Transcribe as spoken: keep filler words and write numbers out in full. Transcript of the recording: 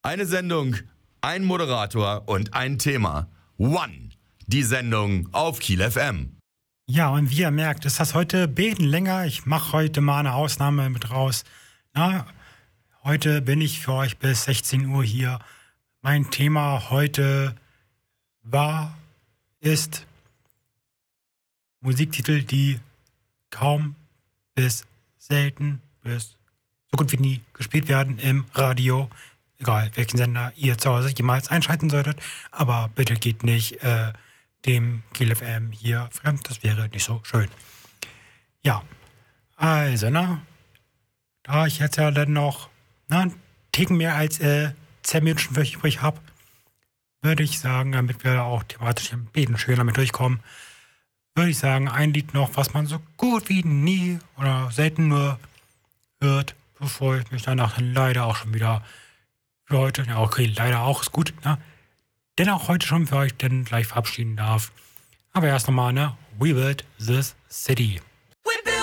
Eine Sendung, ein Moderator und ein Thema. One, die Sendung auf Kiel F M. Ja, und wie ihr merkt, ist das heute beten länger. Ich mache heute mal eine Ausnahme mit raus. Na, heute bin ich für euch bis sechzehn Uhr hier. Mein Thema heute war, ist Musiktitel, die kaum bis selten bis so gut wie nie gespielt werden im Radio. Egal, welchen Sender ihr zu Hause jemals einschalten solltet. Aber bitte geht nicht äh, dem Kiel F M hier fremd. Das wäre nicht so schön. Ja, also, na, da ich jetzt ja dann noch na, einen Ticken mehr als äh, zehn Minuten für euch übrig habe, würde ich sagen, damit wir auch thematisch ein bisschen schön damit durchkommen, würde ich sagen, ein Lied noch, was man so gut wie nie oder selten nur hört, bevor ich mich danach dann leider auch schon wieder für heute, ja okay, leider auch, ist gut, ne? Denn auch heute schon für euch dann gleich verabschieden darf. Aber erst nochmal, ne? We Built This City.